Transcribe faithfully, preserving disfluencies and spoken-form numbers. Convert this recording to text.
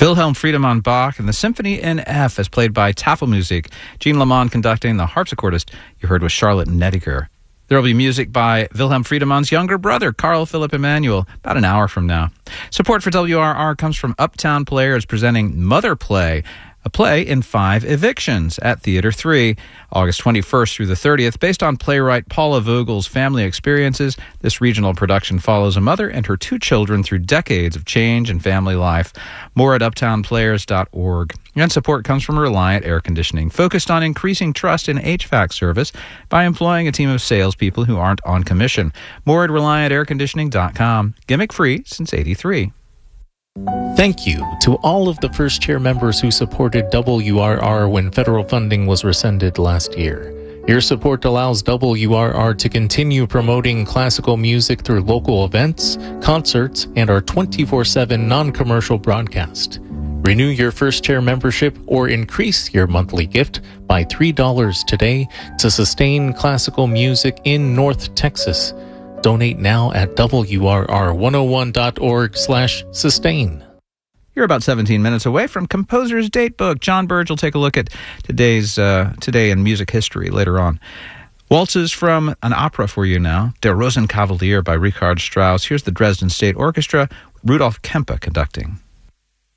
Wilhelm Friedemann Bach and the Symphony in F as played by Tafelmusik. Jean Lamond conducting. The harpsichordist you heard was Charlotte Nediger. There will be music by Wilhelm Friedemann's younger brother, Carl Philipp Emanuel, about an hour from now. Support for W R R comes from Uptown Players presenting Mother Play, a play in five evictions at Theater three, August twenty-first through the thirtieth. Based on playwright Paula Vogel's family experiences, this regional production follows a mother and her two children through decades of change in family life. More at uptown players dot org. And support comes from Reliant Air Conditioning, focused on increasing trust in H V A C service by employing a team of salespeople who aren't on commission. More at reliant air conditioning dot com. Gimmick-free since eighty-three. Thank you to all of the First Chair members who supported W R R when federal funding was rescinded last year. Your support allows W R R to continue promoting classical music through local events, concerts, and our twenty-four seven non-commercial broadcast. Renew your First Chair membership or increase your monthly gift by three dollars today to sustain classical music in North Texas. Donate now at W R R one oh one dot org slash sustain. You're about seventeen minutes away from Composer's Datebook. John Burge will take a look at today's uh, Today in Music History later on. Waltzes from an opera for you now. Der Rosenkavalier by Richard Strauss. Here's the Dresden State Orchestra, Rudolf Kempe conducting.